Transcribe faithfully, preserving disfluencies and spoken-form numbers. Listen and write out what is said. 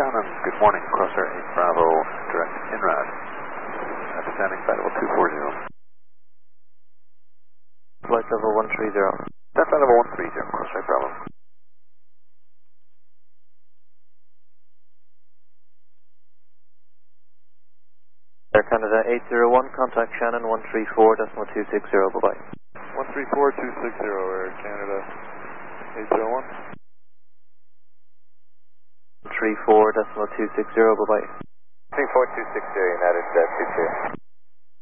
Shannon, good morning. Crossair eight Bravo, direct INRAD. Uh, descending flight level two four zero. Flight level one three zero. Descent flight level one three zero, Crossair Bravo. Air Canada eight zero one, contact Shannon one three four decimal two six zero, bye bye. one three four two six zero, Air Canada eight zero one. one three four decimal two six zero, bye bye. three four two six zero, United uh, two two.